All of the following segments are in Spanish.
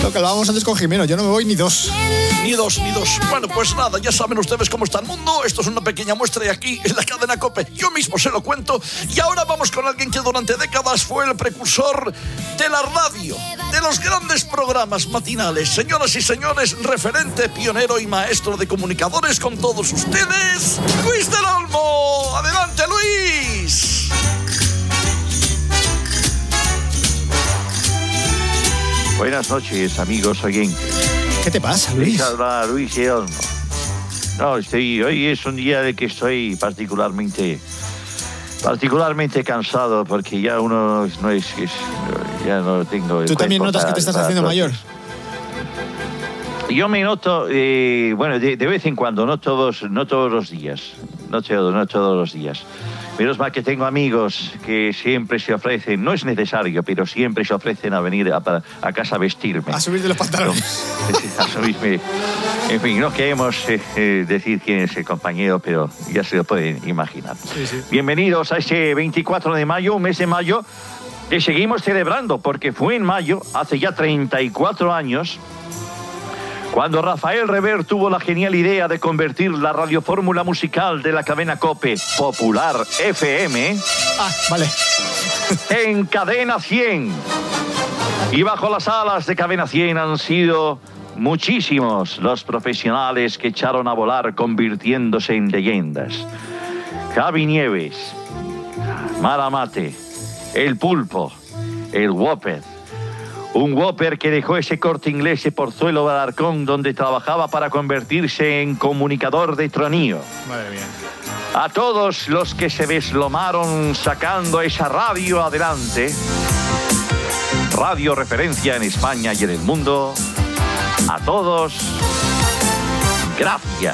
Lo que hablábamos antes con Jimeno, yo no me voy ni dos. Ni dos. Bueno, pues nada, ya saben ustedes cómo está el mundo. Esto es una pequeña muestra y aquí en la cadena COPE yo mismo se lo cuento. Y ahora vamos con alguien que durante décadas fue el precursor de la radio, de los grandes programas matinales. Señoras y señores, referente, pionero y maestro de comunicadores con todos ustedes, Luis del Olmo. ¡Adelante, Luis! Buenas noches, amigos oyentes. ¿Qué te pasa, Luis? Habla Luis del Olmo. No, hoy es un día de que estoy particularmente cansado porque ya uno ya no tengo. ¿Tú también notas que te estás haciendo mayor? Yo me noto, bueno, de vez en cuando, no todos los días. No todos los días. Menos mal que tengo amigos que siempre se ofrecen, no es necesario, pero siempre se ofrecen a venir a casa a vestirme. A subirte los pantalones. A subirme. En fin, no queremos decir quién es el compañero, pero ya se lo pueden imaginar. Sí. Bienvenidos a este 24 de mayo, un mes de mayo, que seguimos celebrando, porque fue en mayo, hace ya 34 años, cuando Rafael Rever tuvo la genial idea de convertir la radiofórmula musical de la cadena COPE Popular FM vale. en Cadena 100. Y bajo las alas de Cadena 100 han sido muchísimos los profesionales que echaron a volar convirtiéndose en leyendas. Javi Nieves, Mara Mate, El Pulpo, El Whopper. Un Whopper que dejó ese Corte Inglés de Pozuelo de Alarcón donde trabajaba para convertirse en comunicador de tronío. Madre mía. A todos los que se deslomaron sacando esa radio adelante, radio referencia en España y en el mundo, a todos, gracias.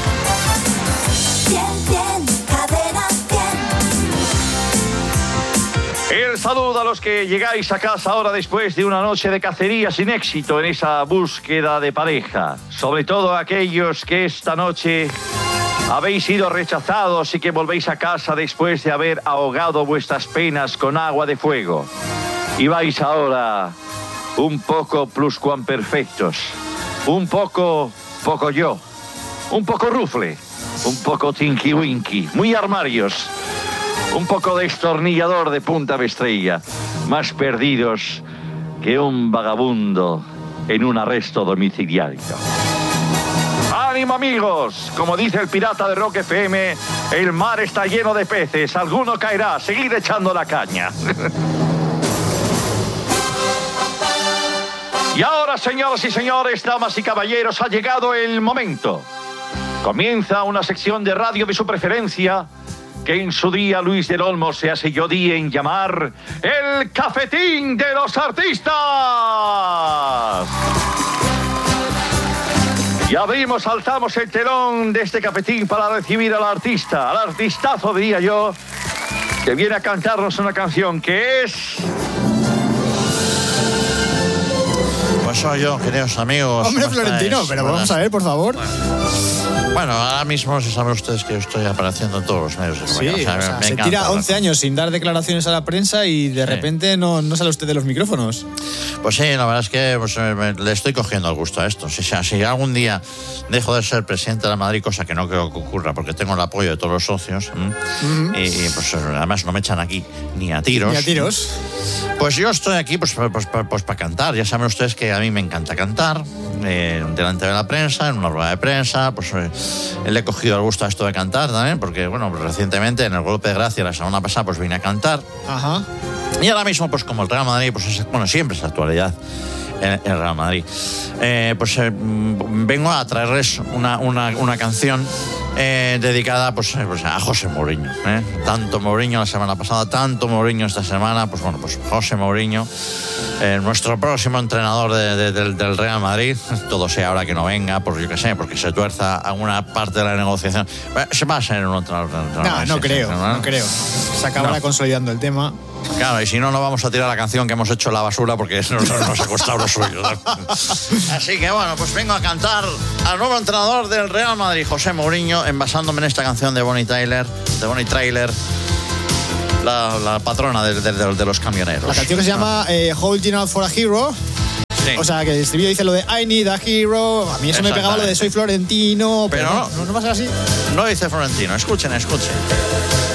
El saludo a los que llegáis a casa ahora después de una noche de cacería sin éxito en esa búsqueda de pareja. Sobre todo a aquellos que esta noche habéis sido rechazados y que volvéis a casa después de haber ahogado vuestras penas con agua de fuego. Y vais ahora un poco pluscuamperfectos, un poco yo, un poco rufle, un poco tinky winky, muy armarios. Un poco destornillador de punta de estrella, más perdidos que un vagabundo en un arresto domiciliario. ¡Ánimo, amigos! Como dice el pirata de Rock FM, el mar está lleno de peces, alguno caerá, seguid echando la caña. Y ahora, señoras y señores, damas y caballeros, ha llegado el momento. Comienza una sección de radio de su preferencia, que en su día Luis del Olmo se aselló en llamar el Cafetín de los Artistas. Y saltamos el telón de este cafetín para recibir al artista, al artistazo, diría yo, que viene a cantarnos una canción que es... Pues soy yo, queridos amigos. Hombre, Florentino, pero vamos a ver, por favor. Bueno, ahora mismo se saben ustedes que yo estoy apareciendo en todos los medios de comunicación. Sí, se tira 11 años sin dar declaraciones a la prensa y de repente no sale usted de los micrófonos. Pues sí, la verdad es que le estoy cogiendo el gusto a esto. Si algún día dejo de ser presidente de la Madrid, cosa que no creo que ocurra porque tengo el apoyo de todos los socios, y pues además no me echan aquí ni a tiros. Ni a tiros. Pues yo estoy aquí pues para cantar. Ya saben ustedes que a mí me encanta cantar delante de la prensa, en una rueda de prensa. Pues le he cogido el gusto a esto de cantar también, porque bueno, pues, recientemente en el Golpe de Gracia la semana pasada pues vine a cantar. Ajá. Y ahora mismo pues como el Real Madrid pues siempre es actualidad el Real Madrid, vengo a traerles una canción dedicada pues a José Mourinho. Tanto Mourinho la semana pasada, tanto Mourinho esta semana, pues José Mourinho, nuestro próximo entrenador del Real Madrid. Todo sea ahora que no venga, pues yo qué sé, porque se tuerza alguna parte de la negociación. Se va a ser un otro. No creo. Se acabará consolidando el tema. Claro, y si no vamos a tirar la canción que hemos hecho en la basura porque nos ha costado lo suyo. Así que bueno, pues vengo a cantar al nuevo entrenador del Real Madrid, José Mourinho, basándome en esta canción de Bonnie Tyler, la patrona de los camioneros. La canción que se llama Holding Out for a Hero. Sí. O sea, que el estribillo dice lo de I need a hero. A mí eso me pegaba lo de soy florentino. Pero no va a ser así. No dice Florentino. Escuchen.